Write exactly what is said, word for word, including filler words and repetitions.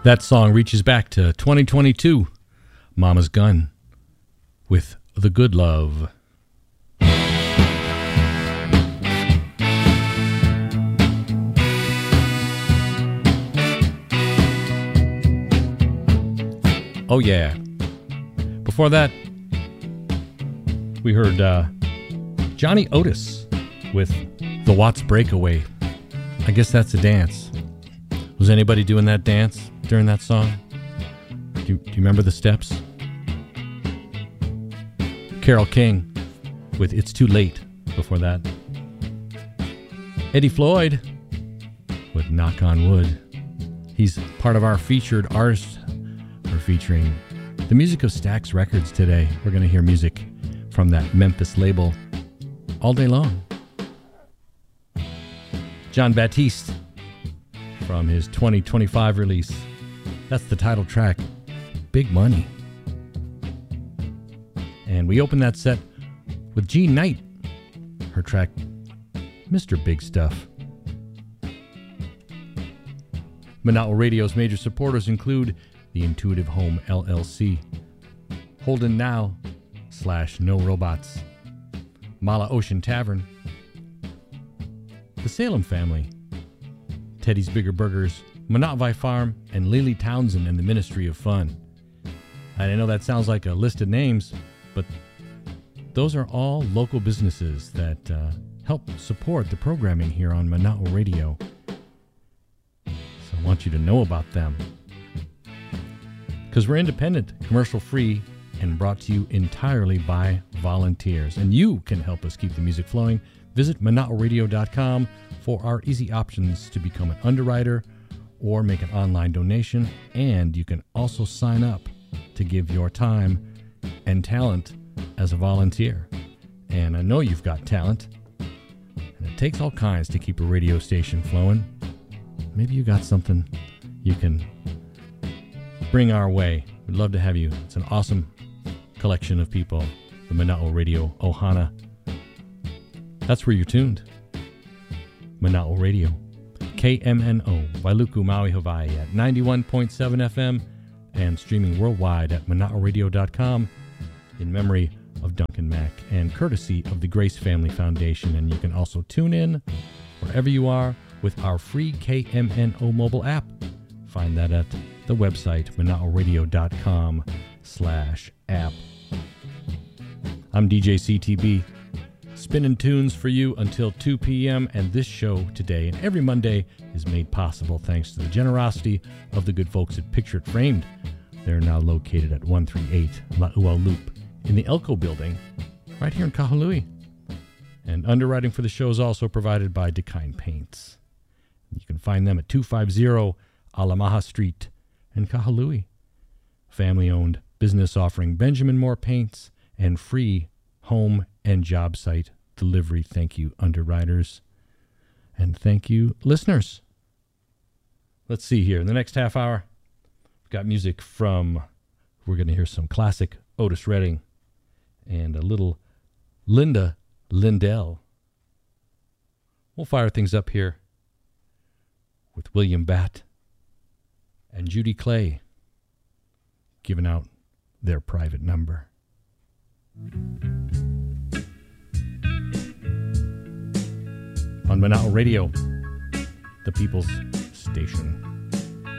That song reaches back to twenty twenty-two. Mama's Gun with The Good Love. Oh yeah. Before that, we heard uh, Johnny Otis with The Watts Breakaway. I guess that's a dance. Was anybody doing that dance during that song? Do you, do you remember the steps? Carole King with It's Too Late before that. Eddie Floyd with Knock on Wood. He's part of our featured artist. We're featuring the music of Stax Records today. We're going to hear music from that Memphis label all day long. John Batiste from his twenty twenty-five release. That's the title track, Big Money. And we open that set with Jean Knight, her track, Mister Big Stuff. Mana'o Radio's major supporters include the Intuitive Home L L C, Holden Now slash No Robots, Mala Ocean Tavern, the Salem Family, Teddy's Bigger Burgers, Monotvai Farm, and Lily Townsend and the Ministry of Fun. I know that sounds like a list of names, but those are all local businesses that uh, help support the programming here on Mana'o Radio. So I want you to know about them. Because we're independent, commercial-free, and brought to you entirely by volunteers. And you can help us keep the music flowing. Visit mana'o radio dot com for our easy options to become an underwriter or make an online donation. And you can also sign up to give your time and talent as a volunteer. And I know you've got talent. And it takes all kinds to keep a radio station flowing. Maybe you got something you can bring our way. We'd love to have you. It's an awesome collection of people. The Mana'o Radio Ohana. That's where you're tuned. Mana'o Radio. K M N O, Wailuku, Maui, Hawaii at ninety-one point seven F M and streaming worldwide at mana'o radio dot com in memory of Duncan Mack and courtesy of the Grace Family Foundation. And you can also tune in wherever you are with our free K M N O mobile app. Find that at the website mana'o radio dot com slash app. I'm D J C T B, spinning tunes for you until two p.m. and this show today and every Monday is made possible thanks to the generosity of the good folks at Picture It Framed. They're now located at one thirty-eight La'ua Loop in the Elko building right here in Kahului. And underwriting for the show is also provided by Dekine Paints. You can find them at two fifty Alamaha Street in Kahului. Family-owned business offering Benjamin Moore paints and free home and job site delivery. Thank you, underwriters. And thank you, listeners. Let's see here. In the next half hour, we've got music from, we're going to hear some classic Otis Redding and a little Linda Lindell. We'll fire things up here with William Batt and Judy Clay giving out their private number. On Mana'o Radio, the People's Station.